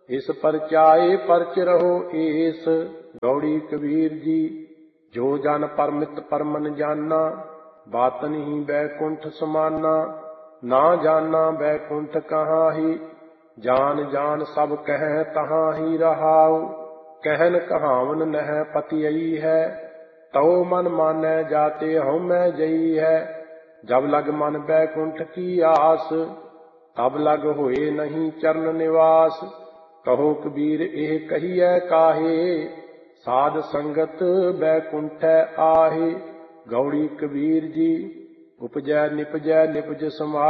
इस परचाए परच रहो एस। गौड़ी कबीर जी जो जन परमित परमन जाना, बातन ही बैकुंठ समाना। ना जाना बैकुंठ कहाँ ही, जान जान सब कह तहाँ ही रहाऊ। कहन कहावन नह पतियई है, तौ मन मानै जाते हूँ मैं जई है। जब लग मन बैकुंठ की आस, तब लग होए नहीं चरण निवास। कहो कबीर एह कहिए काहे, साध संगत बैकुंठै आहे। गौड़ी कबीर जी उपजै निपजै निपज समाय।